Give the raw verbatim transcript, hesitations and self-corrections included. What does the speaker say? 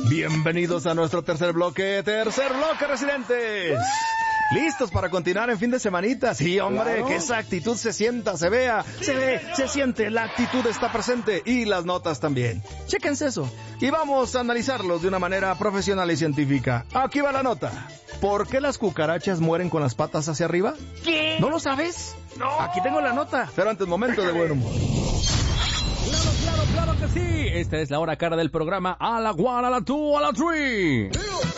Bienvenidos a nuestro tercer bloque, tercer bloque, residentes. ¿Listos para continuar en fin de semanita? Sí, hombre, claro. Que esa actitud se sienta, se vea, se ve, se siente, la actitud está presente y las notas también. Chéquense eso. Y vamos a analizarlos de una manera profesional y científica. Aquí va la nota. ¿Por qué las cucarachas mueren con las patas hacia arriba? ¿Qué? ¿No lo sabes? No. Aquí tengo la nota. Pero antes, momento de buen humor. Claro, claro, claro que sí. Esta es la hora cara del programa. A la one, a la two, a la three.